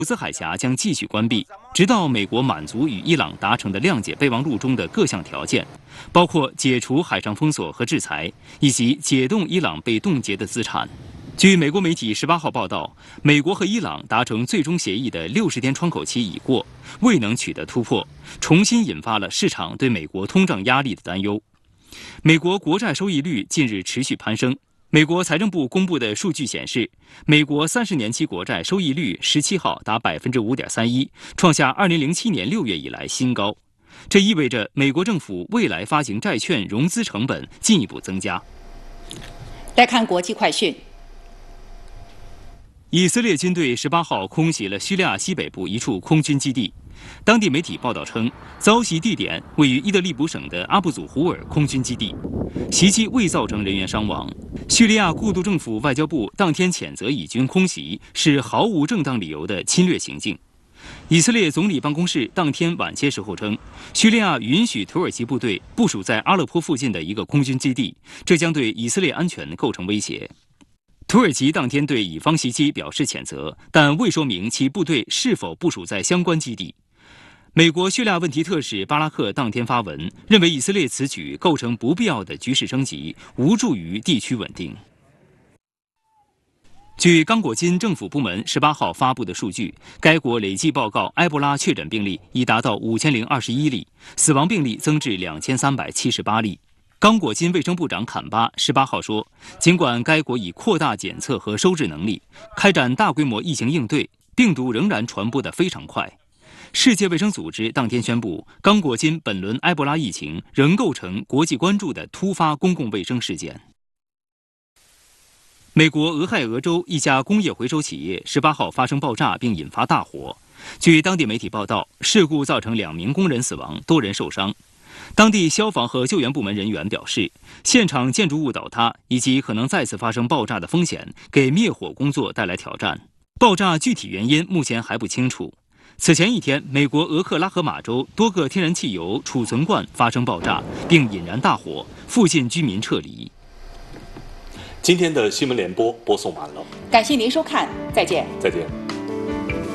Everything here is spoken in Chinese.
兹海峡将继续关闭，直到美国满足与伊朗达成的谅解备忘录中的各项条件，包括解除海上封锁和制裁，以及解冻伊朗被冻结的资产。据美国媒体18号报道，美国和伊朗达成最终协议的60天窗口期已过，未能取得突破，重新引发了市场对美国通胀压力的担忧。美国国债收益率近日持续攀升。美国财政部公布的数据显示，美国30年期国债收益率17号达5.31%，创下2007年6月以来新高。这意味着美国政府未来发行债券融资成本进一步增加。 来看国际快讯。 以色列军队18号空袭了叙利亚西北部一处空军基地。当地媒体报道称，遭袭地点位于伊德利卜省的阿布祖胡尔空军基地，袭击未造成人员伤亡。叙利亚过渡政府外交部当天谴责以军空袭是毫无正当理由的侵略行径。以色列总理办公室当天晚些时候称，叙利亚允许土耳其部队部署在阿勒颇附近的一个空军基地，这将对以色列安全构成威胁。土耳其当天对以方袭击表示谴责，但未说明其部队是否部署在相关基地。美国叙利亚问题特使巴拉克当天发文，认为以色列此举构成不必要的局势升级，无助于地区稳定。据刚果金政府部门18号发布的数据，该国累计报告埃博拉确诊病例已达到5021例，死亡病例增至2378例。刚果金卫生部长坎巴18号说，尽管该国已扩大检测和收治能力，开展大规模疫情应对，病毒仍然传播得非常快。世界卫生组织当天宣布，刚果金本轮埃博拉疫情仍构成国际关注的突发公共卫生事件。美国俄亥俄州一家工业回收企业18号发生爆炸并引发大火。据当地媒体报道，事故造成2名工人死亡，多人受伤。当地消防和救援部门人员表示，现场建筑物倒塌以及可能再次发生爆炸的风险，给灭火工作带来挑战。爆炸具体原因目前还不清楚。此前一天，美国俄克拉荷马州多个天然气油储存罐发生爆炸，并引燃大火，附近居民撤离。 今天的新闻联播播送完了， 感谢您收看，再见。 再见。